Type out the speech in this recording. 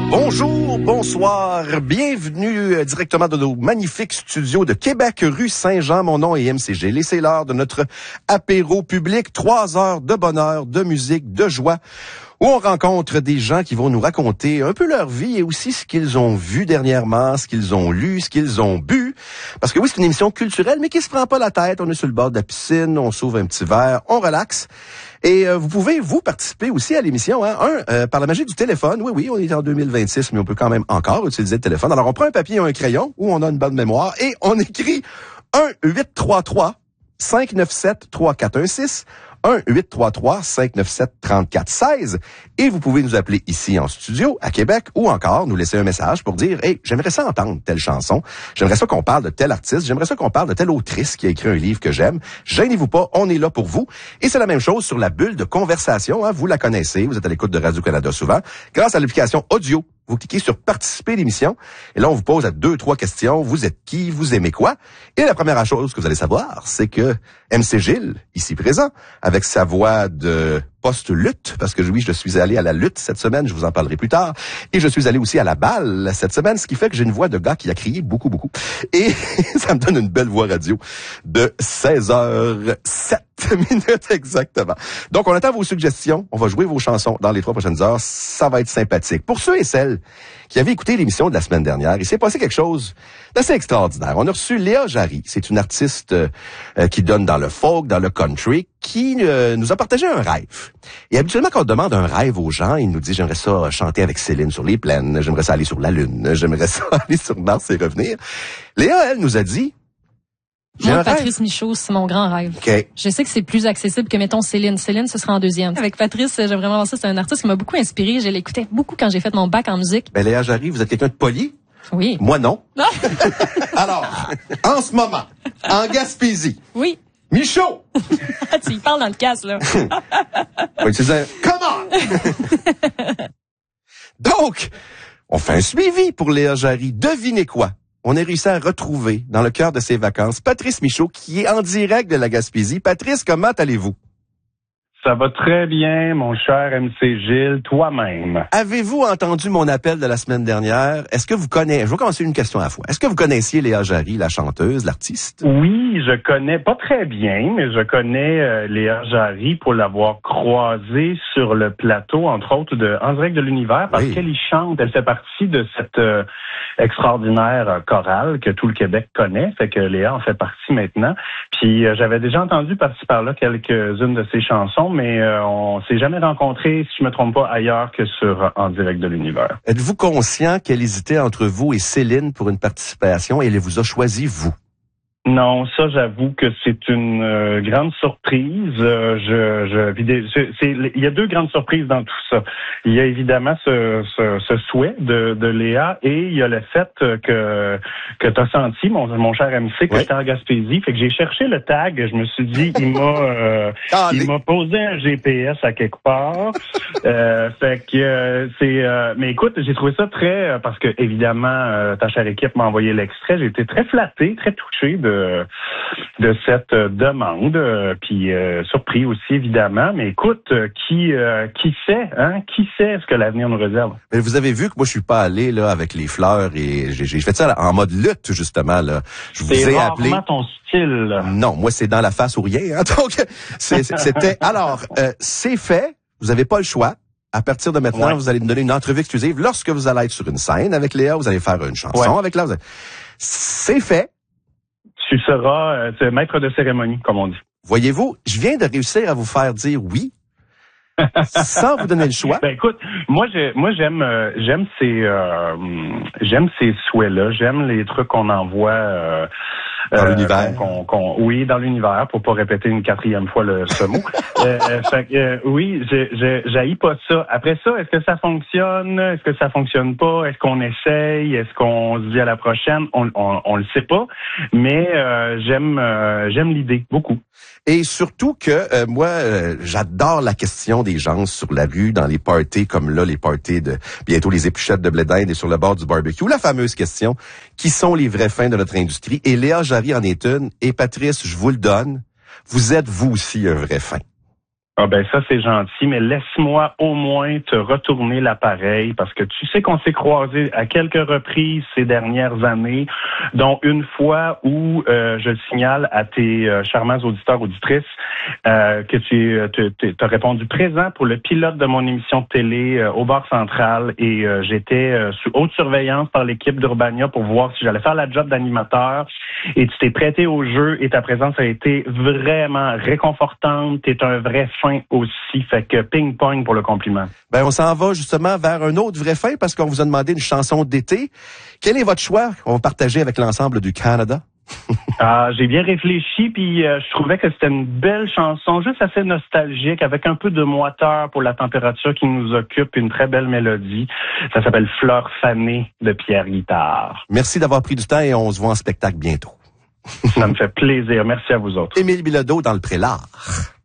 Bonjour, bonsoir, bienvenue directement de nos magnifiques studios de Québec, rue Saint-Jean. Mon nom est MCG. Et c'est l'heure de notre apéro public, 3 heures de bonheur, de musique, de joie, où on rencontre des gens qui vont nous raconter un peu leur vie et aussi ce qu'ils ont vu dernièrement, ce qu'ils ont lu, ce qu'ils ont bu. Parce que oui, c'est une émission culturelle, mais qui se prend pas la tête. On est sur le bord de la piscine, on s'ouvre un petit verre, on relaxe. Et vous pouvez, vous, participer aussi à l'émission, hein. Par la magie du téléphone. Oui, on est en 2026, mais on peut quand même encore utiliser le téléphone. Alors, on prend un papier et un crayon, où on a une bonne mémoire, et on écrit 1-833-597-3416, 1-833-597-3416. Et vous pouvez nous appeler ici en studio, à Québec, ou encore nous laisser un message pour dire « Hey, j'aimerais ça entendre telle chanson, j'aimerais ça qu'on parle de tel artiste, j'aimerais ça qu'on parle de telle autrice qui a écrit un livre que j'aime. » Gênez-vous pas, on est là pour vous. Et c'est la même chose sur la bulle de conversation, hein. Vous la connaissez, vous êtes à l'écoute de Radio-Canada souvent. Grâce à l'application audio, vous cliquez sur « Participer à l'émission » et là, on vous pose 2-3 questions. Vous êtes qui? Vous aimez quoi? Et la première chose que vous allez savoir, c'est que MC Gilles, ici présent, avec sa voix de post-lutte, parce que oui, je suis allé à la lutte cette semaine, je vous en parlerai plus tard, et je suis allé aussi à la balle cette semaine, ce qui fait que j'ai une voix de gars qui a crié beaucoup. Et ça me donne une belle voix radio de 16h07 minutes exactement. Donc, on attend vos suggestions, on va jouer vos chansons dans les 3 prochaines heures, ça va être sympathique. Pour ceux et celles qui avaient écouté l'émission de la semaine dernière, il s'est passé quelque chose d'assez extraordinaire. On a reçu Léa Jarry, c'est une artiste qui donne dans le folk, dans le country, qui nous a partagé un rêve. Et habituellement, quand on demande un rêve aux gens, ils nous disent « J'aimerais ça chanter avec Céline sur les plaines, j'aimerais ça aller sur la Lune, j'aimerais ça aller sur Mars et revenir. » Léa, elle, nous a dit « Moi, Patrice Michaud, c'est mon grand rêve. Okay. Je sais que c'est plus accessible que, mettons, Céline. Céline, ce sera en deuxième. Avec Patrice, j'ai vraiment lancé. C'est un artiste qui m'a beaucoup inspiré. Je l'écoutais beaucoup quand j'ai fait mon bac en musique. » Ben, Léa Jarry, vous êtes quelqu'un de poli? Oui. Moi, non. Alors, en ce moment, en Gaspésie. Oui. Michaud! Tu y parles dans le casque, là. Tu disais, come on! Donc, on fait un suivi pour Léa Jarry. Devinez quoi? On a réussi à retrouver, dans le cœur de ses vacances, Patrice Michaud, qui est en direct de la Gaspésie. Patrice, comment allez-vous? Ça va très bien, mon cher MC Gilles, toi-même. Avez-vous entendu mon appel de la semaine dernière? Est-ce que vous connaissez, je vais commencer une question à la fois. Est-ce que vous connaissiez Léa Jarry, la chanteuse, l'artiste? Oui, je connais, pas très bien, mais je connais Léa Jarry pour l'avoir croisée sur le plateau, entre autres, de En direct de l'univers, parce qu'elle y chante. Elle fait partie de cette extraordinaire chorale que tout le Québec connaît, fait que Léa en fait partie maintenant. Puis j'avais déjà entendu par-ci par-là quelques-unes de ses chansons, mais on s'est jamais rencontrés, si je me trompe pas, ailleurs que sur En direct de l'univers. Êtes-vous conscient qu'elle hésitait entre vous et Céline pour une participation et elle vous a choisi, vous? Non, ça, j'avoue que c'est une grande surprise. Il y a 2 grandes surprises dans tout ça. Il y a évidemment ce souhait de Léa et il y a le fait que tu as senti, mon cher MC, que j'étais en Gaspésie. Fait que j'ai cherché le tag. Je me suis dit, il m'a posé un GPS à quelque part. Fait que mais écoute, j'ai trouvé ça très, parce que évidemment, ta chère équipe m'a envoyé l'extrait. J'ai été très flatté, très touché de cette demande, puis surpris aussi évidemment. Mais écoute, qui sait, hein? Qui sait ce que l'avenir nous réserve? Mais vous avez vu que moi je suis pas allé là avec les fleurs et j'ai fait ça en mode lutte justement là. Je vous ai appelé. C'est ton style. Non, moi c'est dans la face ou rien. Hein? Donc c'était alors c'est fait. Vous avez pas le choix. À partir de maintenant, vous allez me donner une entrevue exclusive. Lorsque vous allez être sur une scène avec Léa, vous allez faire une chanson avec Léa. C'est fait. Tu seras maître de cérémonie, comme on dit. Voyez-vous, je viens de réussir à vous faire dire oui, sans vous donner le choix. Ben écoute, moi j'aime ces souhaits-là, j'aime les trucs qu'on envoie dans l'univers. Oui, dans l'univers, pour pas répéter une 4e fois ce mot. Oui, j'haïs pas ça. Après ça, est-ce que ça fonctionne? Est-ce que ça fonctionne pas? Est-ce qu'on essaye? Est-ce qu'on se dit à la prochaine? On le sait pas, mais j'aime l'idée beaucoup. Et surtout que moi, j'adore la question des gens sur la rue, dans les parties comme là, les parties de bientôt les épluchettes de blé d'Inde et sur le bord du barbecue. La fameuse question, qui sont les vrais fins de notre industrie? Et Léa Jarry en est une. Et Patrice, je vous le donne, vous êtes vous aussi un vrai fin. Ah ben ça c'est gentil, mais laisse-moi au moins te retourner l'appareil parce que tu sais qu'on s'est croisés à quelques reprises ces dernières années, dont une fois où je le signale à tes charmants auditeurs auditrices que tu as répondu présent pour le pilote de mon émission de télé au Bar Central et j'étais sous haute surveillance par l'équipe d'Urbania pour voir si j'allais faire la job d'animateur et tu t'es prêté au jeu et ta présence a été vraiment réconfortante. T'es un vrai fin aussi, fait que ping-pong pour le compliment. Ben, on s'en va justement vers un autre vrai fin parce qu'on vous a demandé une chanson d'été. Quel est votre choix? On va partager avec l'ensemble du Canada. J'ai bien réfléchi, puis je trouvais que c'était une belle chanson, juste assez nostalgique, avec un peu de moiteur pour la température qui nous occupe, une très belle mélodie. Ça s'appelle Fleurs fanées de Pierre Guitard. Merci d'avoir pris du temps et on se voit en spectacle bientôt. Ça me fait plaisir. Merci à vous autres. Émile Bilodeau dans le Prélard.